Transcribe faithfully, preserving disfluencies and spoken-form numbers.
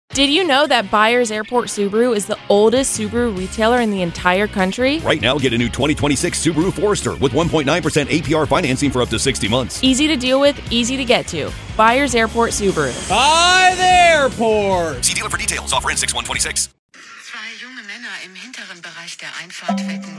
Did you know that Byers Airport Subaru is the oldest Subaru retailer in the entire country? Right now, get a new twenty twenty-six Subaru Forester with one point nine percent A P R financing for up to sixty months. Easy to deal with, easy to get to. Byers Airport Subaru. By the airport! See dealer for details. Offer in six one twenty-six. Zwei junge Männer im hinteren Bereich der Einfahrt wetten